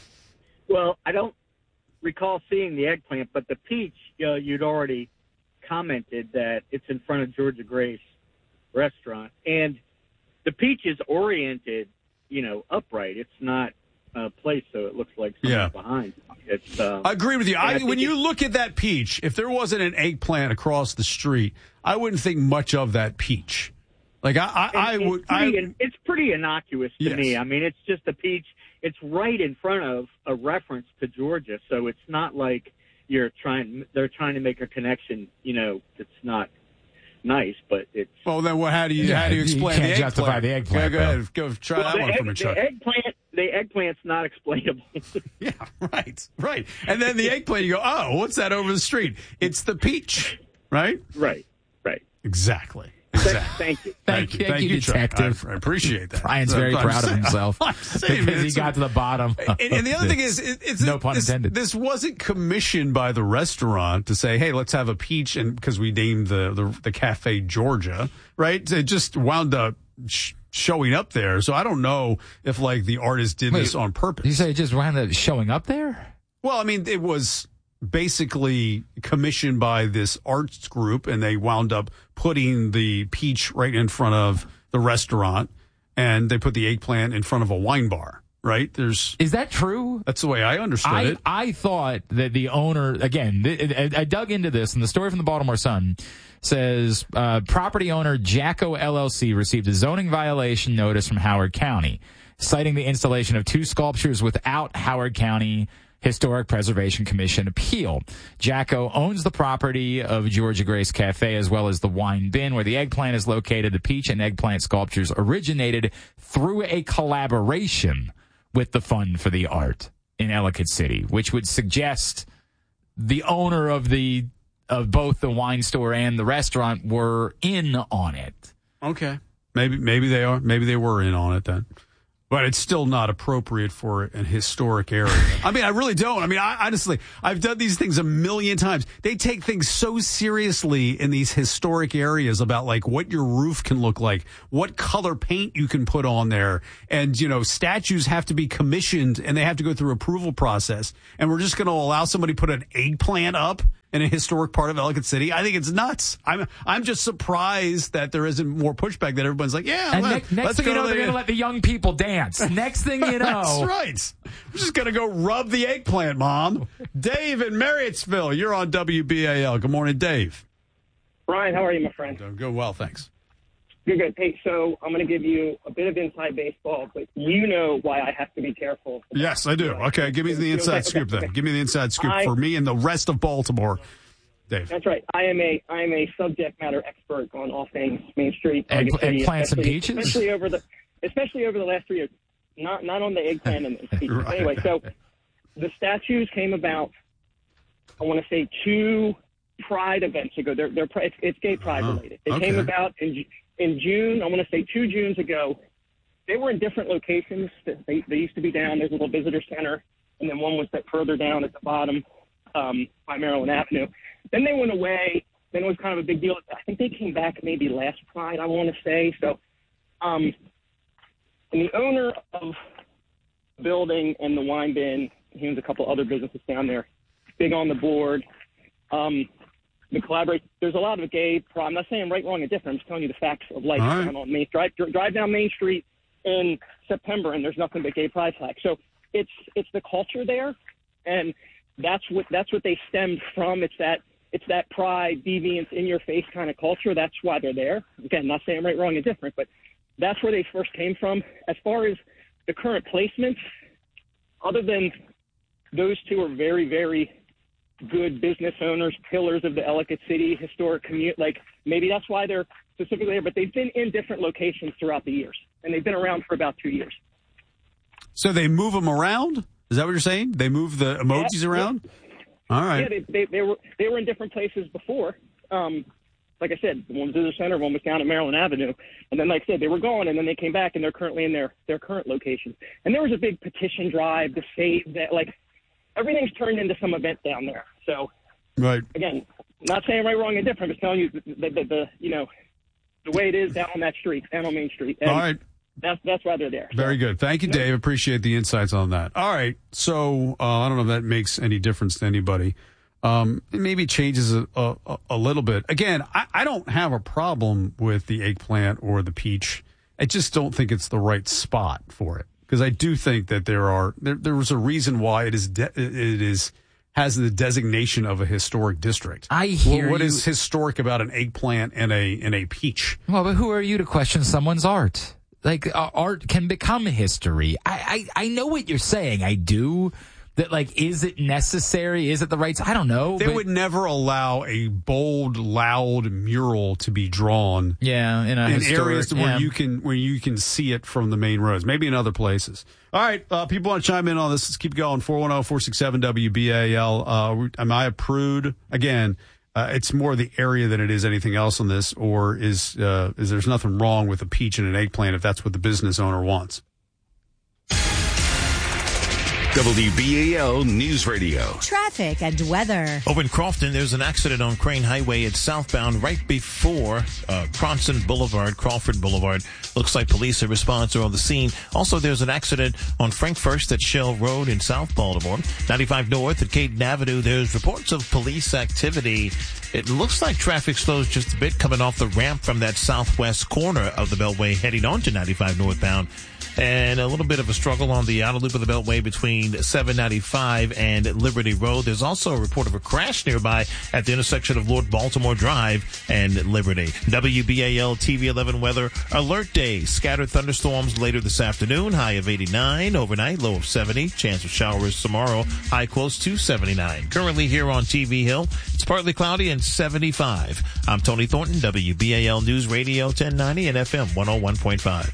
Well, I don't recall seeing the eggplant, but the peach, you know, you'd already commented that it's in front of Georgia Grace restaurant. And the peach is oriented, you know, upright. It's not uh, placed so it looks like something Yeah. behind. It's, um, I agree with you. and I, think when you it's- look at that peach, if there wasn't an eggplant across the street, I wouldn't think much of that peach. Like I, I, I it's would. Pretty, I, it's pretty innocuous to Yes. me. I mean, it's just a peach. It's right in front of a reference to Georgia, so it's not like you're trying. They're trying to make a connection. You know, it's not nice, but it's. well, then what? How do you? Yeah, how do you you explain can't the eggplant? justify the eggplant, Go, go ahead. Go try Well, that the one egg- from a Chuck. The eggplant. The eggplant's not explainable. Yeah, right, right. And then the eggplant, you go, oh, what's that over the street? It's the peach, right? Right, right. Exactly. Exactly. Thank you. Thank, you, Thank you, Chuck. detective. I, I appreciate that. Brian's So, very I'm proud saying- of himself I'm saying, because he it's- got to the bottom. And, and the other thing is, it, it's no pun this, intended. This wasn't commissioned by the restaurant to say, "Hey, let's have a peach," and because we named the, the the cafe Georgia, right? It just wound up sh- showing up there. So I don't know if like the artist did Wait, this on purpose. You say it just wound up showing up there? Well, I mean, it was basically commissioned by this arts group, and they wound up putting the peach right in front of the restaurant, and they put the eggplant in front of a wine bar. Right? There's Is that true? That's the way I understood I, it. I thought that the owner, again, th- I, I dug into this, and the story from the Baltimore Sun says uh, property owner Jacko L L C received a zoning violation notice from Howard County, citing the installation of two sculptures without Howard County Historic Preservation Commission appeal. Jacko owns the property of Georgia Grace Cafe as well as the wine bin where the eggplant is located. The peach and eggplant sculptures originated through a collaboration with the Fund for the Art in Ellicott City, which would suggest the owner of the of both the wine store and the restaurant were in on it. Okay. Maybe maybe they are. Maybe they were in on it then. But it's still not appropriate for an historic area. I mean, I really don't. I mean, I, honestly, I've done these things a million times. They take things so seriously in these historic areas about like what your roof can look like, what color paint you can put on there. And, you know, statues have to be commissioned and they have to go through approval process. And we're just going to allow somebody to put an eggplant up in a historic part of Ellicott City. I think it's nuts. I'm I'm just surprised that there isn't more pushback, that everyone's like, yeah, and let, ne- next let's thing go you know, to they're the, going to let the young people dance. Next thing you know. That's right. We're just going to go rub the eggplant, Mom. Dave in Marriottsville, you're on W B A L. Good morning, Dave. Brian, how are you, my friend? I'm good. Well, thanks. Good, good. Hey, so I'm going to give you a bit of inside baseball, but you know why I have to be subject matter. Yes, I do. Okay, give me the inside okay, scoop okay, then. okay. Give me the inside scoop I, for me and the rest of Baltimore. Dave. That's right. I am a I am a subject matter expert on all things Main Street. Egg, City, eggplants and peaches? Especially over the especially over the last three years. Not not on the eggplant and peaches. Right. Anyway, so the statues came about, I want to say, two Pride events ago. They're, they're it's, it's gay Pride Oh, related. It okay. came about in in June. I want to say two Junes ago. They were in different locations. They, they used to be down. There's a little visitor center, and then one was that further down at the bottom um, by Maryland Avenue. Then they went away. Then it was kind of a big deal. I think they came back maybe last Pride, I want to say. So, um, and the owner of the building and the wine bin, he owns a couple other businesses down there, big on the board. Um, the collaborate. There's a lot of gay pride. I'm not saying right, wrong, or different. I'm just telling you the facts of life All right. down on Main Drive. Drive down Main Street in September, and there's nothing but gay pride flags. So it's it's the culture there, and that's what that's what they stemmed from. It's that it's that pride, deviance, in your face kind of culture. That's why they're there. Again, not saying right, wrong, and different, but that's where they first came from. As far as the current placements, other than those two are very, very good business owners, pillars of the Ellicott City historic community. Like, maybe that's why they're specifically there, but they've been in different locations throughout the years, and they've been around for about two years. So they move them around? Is that what you're saying? They move the emojis Yeah, around? yeah. All right. Yeah, they, they, they were they were in different places before. Um, like I said, one was in the center, one was down at Maryland Avenue, and then, like I said, they were gone, and then they came back, and they're currently in their their current location. And there was a big petition drive to save that. Like, everything's turned into some event down there. So, right. Again, not saying right, wrong, and different, but telling you the, the, the, the you know the way it is down on that street, down on Main Street. And All right. That's that's why they're there. Very good. Thank you, Dave. Appreciate the insights on that. All right. So uh, I don't know if that makes any difference to anybody. Um, it maybe changes a, a, a little bit. Again, I, I don't have a problem with the eggplant or the peach. I just don't think it's the right spot for it, because I do think that there are there, there was a reason why it is de- it is has the designation of a historic district. I hear well, what you. is historic about an eggplant and a and a peach? Well, but who are you to question someone's art? Like, uh, art can become history. I, I, I know what you're saying. I do. That, like, is it necessary? Is it the right? I don't know. They but, would never allow a bold, loud mural to be drawn. Yeah, in, a in historic, areas where yeah. you can where you can see it from the main roads. Maybe in other places. All right, uh, people want to chime in on this. Let's keep going. four one zero, four six seven, W B A L. Uh, am I a prude? Again, uh, it's more the area than it is anything else on this. Or is uh, is there's nothing wrong with a peach and an eggplant if that's what the business owner wants? W B A L News Radio. Traffic and weather. Over in Crofton, there's an accident on Crane Highway. It's southbound right before uh, Cranston Boulevard, Crawford Boulevard. Looks like police and response are on the scene. Also, there's an accident on Frank First at Shell Road in South Baltimore. ninety-five North at Caden Avenue. There's reports of police activity. It looks like traffic slows just a bit coming off the ramp from that southwest corner of the Beltway heading on to ninety-five northbound. And a little bit of a struggle on the outer loop of the Beltway between seven ninety-five and Liberty Road. There's also a report of a crash nearby at the intersection of Lord Baltimore Drive and Liberty. W B A L T V eleven weather alert day. Scattered thunderstorms later this afternoon. High of eighty-nine. Overnight, low of seventy. Chance of showers tomorrow. High close to seventy-nine. Currently here on T V Hill, it's partly cloudy and seventy-five. I'm Tony Thornton, W B A L News Radio ten ninety and F M one oh one point five.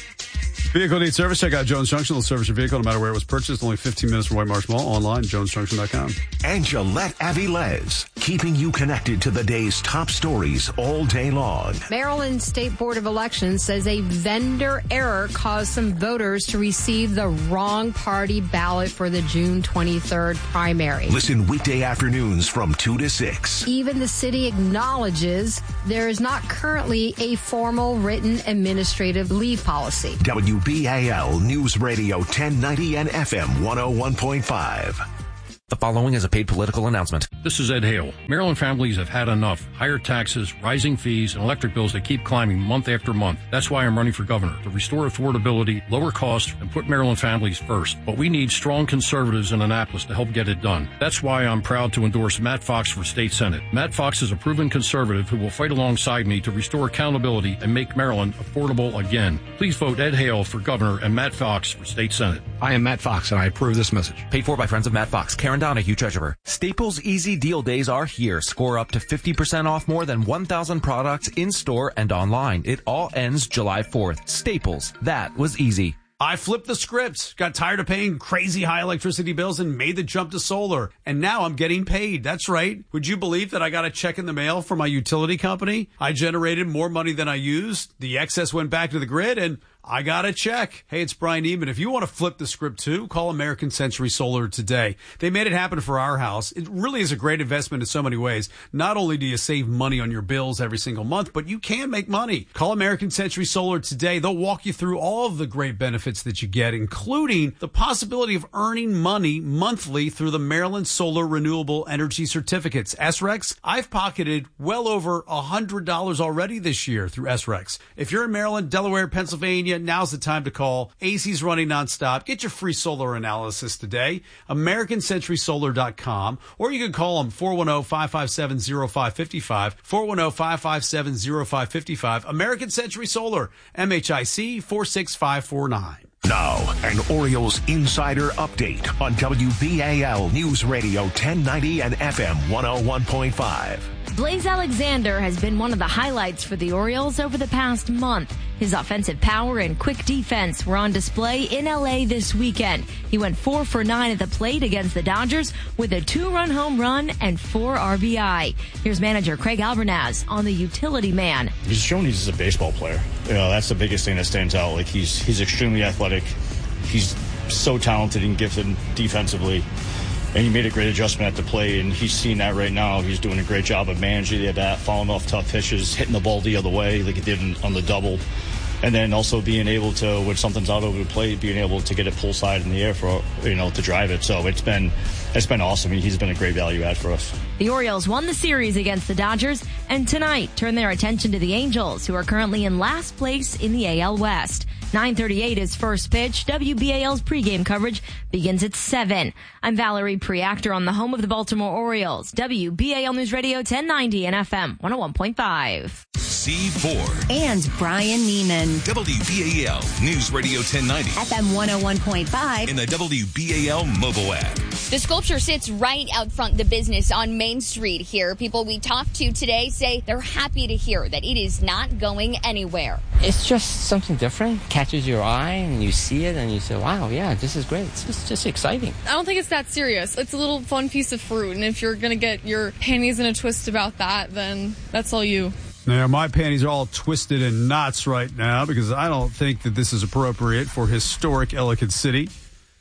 Vehicle needs service. Check out Jones Junction. They'll service your vehicle no matter where it was purchased. Only fifteen minutes from White Marsh Mall. Online, jones junction dot com. And Gillette Avilés, keeping you connected to the day's top stories all day long. Maryland State Board of Elections says a vendor error caused some voters to receive the wrong party ballot for the June twenty-third primary. Listen weekday afternoons from two to six. Even the city acknowledges there is not currently a formal written administrative leave policy. W B A L News Radio ten ninety and F M one oh one point five. The following is a paid political announcement. This is Ed Hale. Maryland families have had enough. Higher taxes, rising fees, and electric bills that keep climbing month after month. That's why I'm running for governor, to restore affordability, lower costs, and put Maryland families first. But we need strong conservatives in Annapolis to help get it done. That's why I'm proud to endorse Matt Fox for state senate. Matt Fox is a proven conservative who will fight alongside me to restore accountability and make Maryland affordable again. Please vote Ed Hale for governor and Matt Fox for state senate. I am Matt Fox, and I approve this message. Paid for by friends of Matt Fox. Karen Donahue, treasurer. Staples Easy Deal Days are here. Score up to fifty percent off more than one thousand products in-store and online. It all ends July fourth. Staples. That was easy. I flipped the script, got tired of paying crazy high electricity bills and made the jump to solar. And now I'm getting paid. That's right. Would you believe that I got a check in the mail from my utility company? I generated more money than I used. The excess went back to the grid and I got a check. Hey, it's Brian Neiman. If you want to flip the script too, call American Century Solar today. They made it happen for our house. It really is a great investment in so many ways. Not only do you save money on your bills every single month, but you can make money. Call American Century Solar today. They'll walk you through all of the great benefits that you get, including the possibility of earning money monthly through the Maryland Solar Renewable Energy Certificates. S R E Cs, I've pocketed well over one hundred dollars already this year through S R E Cs. If you're in Maryland, Delaware, Pennsylvania, now's the time to call. A C's running nonstop. Get your free solar analysis today. American Century Solar dot com. Or you can call them four one zero, five five seven, zero five five five. four one zero, five five seven, zero five five five. American Century Solar. M H I C four six five four nine. Now, an Orioles insider update on W B A L News Radio ten ninety and F M one oh one point five. Blaze Alexander has been one of the highlights for the Orioles over the past month. His offensive power and quick defense were on display in L A this weekend. He went four for nine at the plate against the Dodgers with a two-run home run and four R B I. Here's manager Craig Albernaz on the utility man. He's shown he's a baseball player. You know, that's the biggest thing that stands out. Like he's he's extremely athletic. He's so talented and gifted defensively. And he made a great adjustment at the plate, and he's seen that right now. He's doing a great job of managing the bat, falling off tough pitches, hitting the ball the other way like he did on the double, and then also being able to, when something's out over the plate, being able to get it pull side in the air for, you know, to drive it. So it's been it's been awesome. He's been a great value add for us. The Orioles won the series against the Dodgers, and tonight turn their attention to the Angels, who are currently in last place in the A L West. nine thirty-eight is first pitch. W B A L's pregame coverage begins at seven. I'm Valerie Preactor on the home of the Baltimore Orioles. W B A L News Radio ten ninety and F M one oh one point five. C four. And Brian Neiman. W B A L News Radio ten ninety. F M one oh one point five. In the W B A L mobile app. The sculpture sits right out front the business on Main Street here. People we talked to today say they're happy to hear that it is not going anywhere. It's just something different. Catches your eye and you see it and you say, wow, yeah, this is great. It's just, just exciting. I don't think it's that serious. It's a little fun piece of fruit, and if you're going to get your panties in a twist about that, then that's all you. Now, my panties are all twisted in knots right now because I don't think that this is appropriate for historic Ellicott City.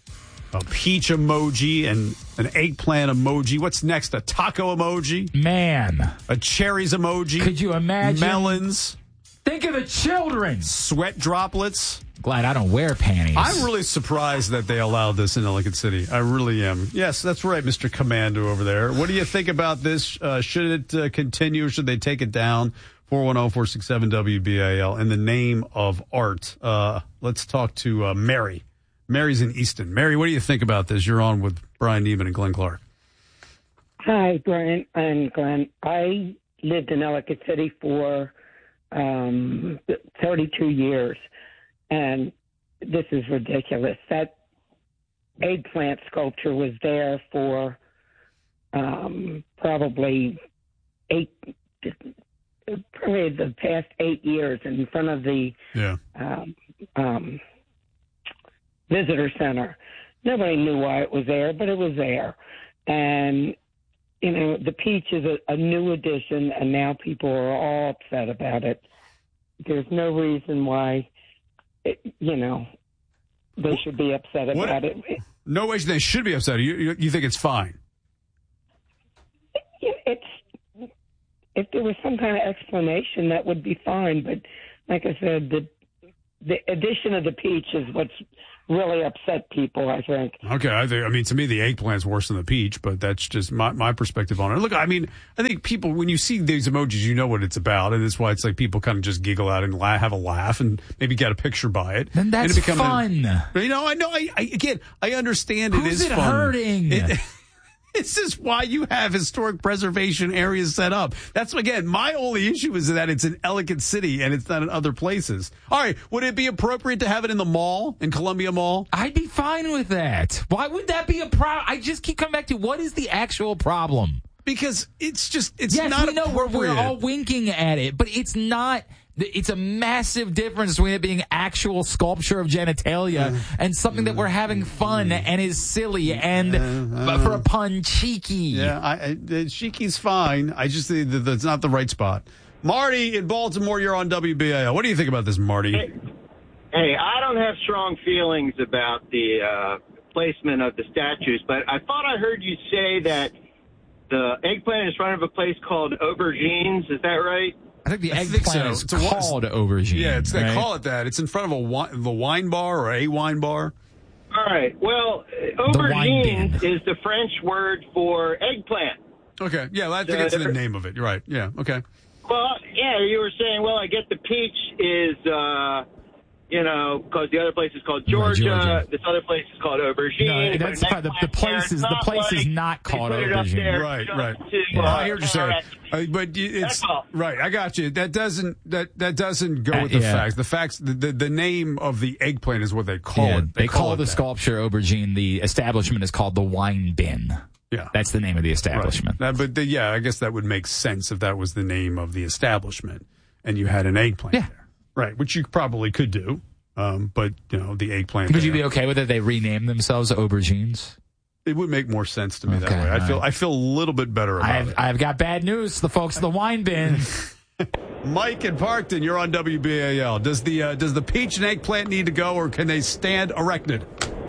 A peach emoji and an eggplant emoji. What's next? A taco emoji? Man. A cherries emoji? Could you imagine? Melons. Think of the children. Sweat droplets. Glad I don't wear panties. I'm really surprised that they allowed this in Ellicott City. I really am. Yes, that's right, Mister Commando over there. What do you think about this? Uh, should it uh, continue? Should they take it down? four one zero, four six seven, W B A L. In the name of art, uh, let's talk to uh, Mary. Mary's in Easton. Mary, what do you think about this? You're on with Brian Neiman and Glenn Clark. Hi, Brian and Glenn. I lived in Ellicott City for um, thirty-two years, and this is ridiculous. That eggplant sculpture was there for um, probably eight, probably the past eight years in front of the yeah. um, um, visitor center. Nobody knew why it was there, but it was there. And, you know, the Peach is a, a new addition, and now people are all upset about it. There's no reason why, it, you know, they should be upset What? about it. No way they should be upset. You, you, you think it's fine? It's, if there was some kind of explanation, that would be fine. But like I said, the the addition of the Peach is what's really upset people, I think. Okay, I think. I mean, to me, the eggplant's worse than the peach, but that's just my, my perspective on it. Look, I mean, I think people, when you see these emojis, you know what it's about, and that's why it's like people kind of just giggle out and laugh, have a laugh, and maybe get a picture by it. Then that's and it become fun. A, you know, I know. I, I again, I understand it Who's is it fun. hurting? It, This is why you have historic preservation areas set up. That's, again, my only issue is that it's in Ellicott City and it's not in other places. All right, would it be appropriate to have it in the mall, in Columbia Mall? I'd be fine with that. Why would that be a problem? I just keep coming back to what is the actual problem? Because it's just, it's yes, not we know we're, we're all winking at it, but it's not. It's a massive difference between it being actual sculpture of genitalia mm. and something that we're having fun mm. and is silly and, uh, uh, for a pun, cheeky. Yeah, I, I, cheeky's fine. I just think that that's not the right spot. Marty in Baltimore, you're on W B A L. What do you think about this, Marty? Hey, hey I don't have strong feelings about the uh, placement of the statues, but I thought I heard you say that the eggplant is in front of a place called Aubergines. Is that right? I think the I eggplant think so. is it's a, called aubergine. Yeah, it's, they right? call it that. It's in front of a wine, the wine bar or a wine bar. All right. Well, aubergine is the French word for eggplant. Okay. Yeah, I think So that's the there- name of it. You're right. Yeah. Okay. Well, yeah, you were saying, well, I get the peach is, uh, you know, because the other place is called Georgia. Georgia. This other place is called Aubergine. No, that's fine. The, the place is the place is not called aubergine. Right, right. To, Well, uh, I hear what you're saying, uh, uh, but you- it's That's all. right. I got you. That doesn't that that doesn't go Uh, with the yeah. facts. The facts. The, the the name of the eggplant is what they call Yeah, it. they, call, it the that. sculpture aubergine. The establishment is called the Wine Bin. Yeah, that's the name of the establishment. Right. That, but the, yeah, I guess that would make sense if that was the name of the establishment and you had an eggplant Yeah. there, right? Which you probably could do. Um, but you know, the eggplant. Would you there, be okay with it? They rename themselves aubergines. It would make more sense to me that Okay, way. I all feel right. I feel a little bit better about I've, it. I've got bad news. The folks at the Wine Bin. Mike in Parkton, you're on W B A L. Does the uh, does the peach and eggplant need to go, or can they stand erected?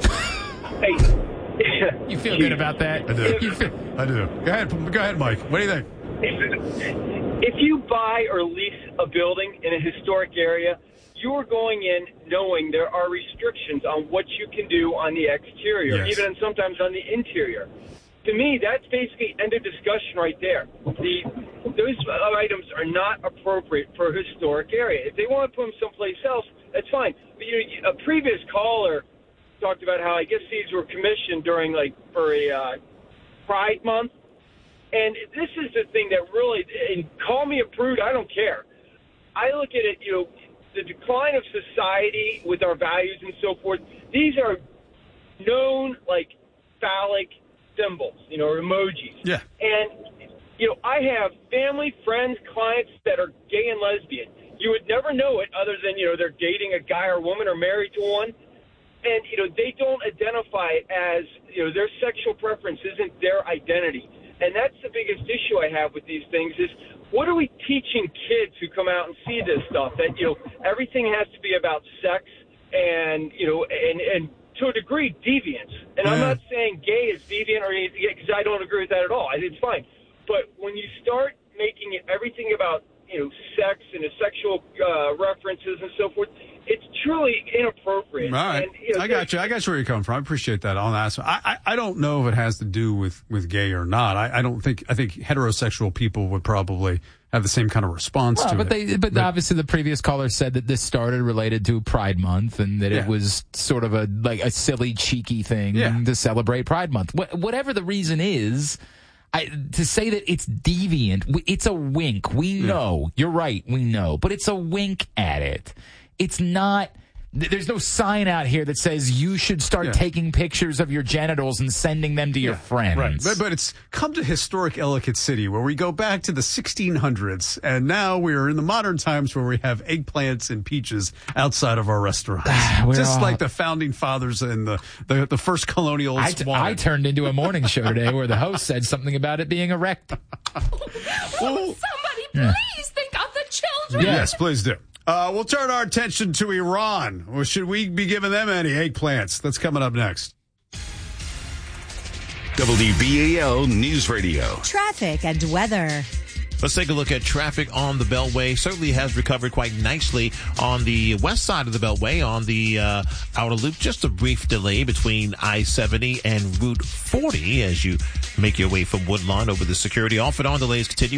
You feel good about that? I do. I do. Go ahead. Go ahead, Mike. What do you think? If you buy or lease a building in a historic area, you are going in knowing there are restrictions on what you can do on the exterior, Yes. even sometimes on the interior. To me, that's basically end of discussion right there. The those items are not appropriate for a historic area. If they want to put them someplace else, that's fine. But you know, a previous caller talked about how I guess these were commissioned during like for a uh, Pride Month. And this is the thing that really, and call me a prude, I don't care. I look at it, you know, the decline of society with our values and so forth. These are known, like, phallic symbols, you know, or emojis. Yeah. And, you know, I have family, friends, clients that are gay and lesbian. You would never know it other than, you know, they're dating a guy or woman or married to one. And, you know, they don't identify as, you know, their sexual preference isn't their identity. And that's the biggest issue I have with these things is what are we teaching kids who come out and see this stuff? That, you know, everything has to be about sex and, you know, and, and to a degree, deviance. And I'm not saying gay is deviant or anything, because I don't agree with that at all. I think it's fine. But when you start making it everything about, you know, sex and the sexual uh, references and so forth, it's truly inappropriate. All right. And, you know, I got you. I got you where you're coming from. I appreciate that on that. I, I, I don't know if it has to do with, with gay or not. I, I don't think, I think heterosexual people would probably have the same kind of response well, to but it. They, but, but obviously the previous caller said that this started related to Pride Month and that Yeah. it was sort of a, like a silly, cheeky thing Yeah. to celebrate Pride Month. Wh- whatever the reason is, I, to say that it's deviant, w- it's a wink. We know. You're right. We know. But it's a wink at it. It's not, th- there's no sign out here that says you should start Yeah. taking pictures of your genitals and sending them to your friends. Right. But, but it's come to historic Ellicott City where we go back to the sixteen hundreds and now we're in the modern times where we have eggplants and peaches outside of our restaurants. We're Just all- like the founding fathers and the, the, the first colonials I, t- wanted. I turned into a morning show today where the host said something about it being erect. Somebody Yeah. please think of the children. Yes, please do. Uh, we'll turn our attention to Iran. Or should we be giving them any eggplants? That's coming up next. W B A L News Radio. Traffic and weather. Let's take a look at traffic on the Beltway. Certainly has recovered quite nicely on the west side of the Beltway on the uh, outer loop. Just a brief delay between I seventy and Route forty as you make your way from Woodlawn over the security. Off and on delays continue.